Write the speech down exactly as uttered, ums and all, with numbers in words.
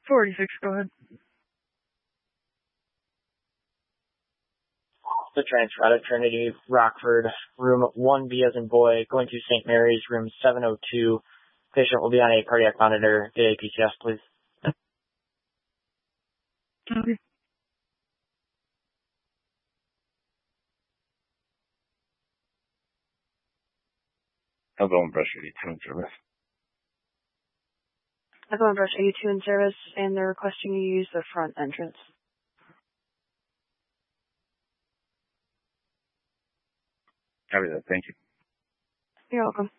forty-six, go ahead. The transfer out of Trinity, Rockford, room one B as in boy, going to Saint Mary's, room seven oh two. Patient will be on a cardiac monitor. Get a P C S, please. Okay. Evelyn Brush eighty-two in service. Evelyn Brush eighty-two in service, and they're requesting you use the front entrance. Copy that. Thank you. You're welcome.